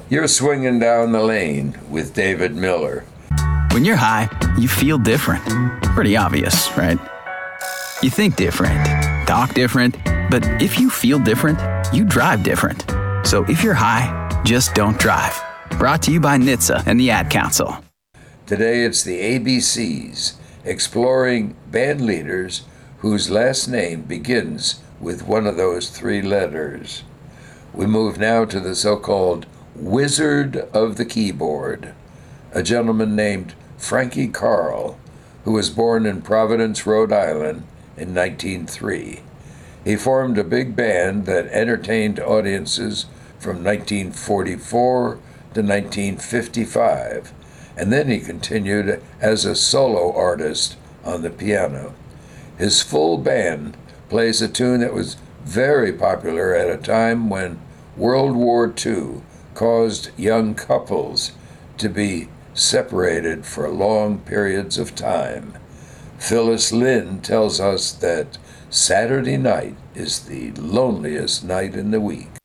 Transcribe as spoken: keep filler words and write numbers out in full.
You're swinging down the lane with David Miller. When you're high, you feel different. Pretty obvious, right? You think different, talk different, but if you feel different, you drive different. So if you're high, just don't drive. Brought to you by N H T S A and the Ad Council. Today it's the A B Cs, exploring band leaders whose last name begins with one of those three letters. We move now to the so-called Wizard of the Keyboard, a gentleman named Frankie Carl, who was born in Providence, Rhode Island in nineteen oh three. He formed a big band that entertained audiences from nineteen forty-four to nineteen fifty-five, and then he continued as a solo artist on the piano. His full band plays a tune that was very popular at a time when World War Two caused young couples to be separated for long periods of time. Phyllis Lynn tells us that Saturday night is the loneliest night in the week.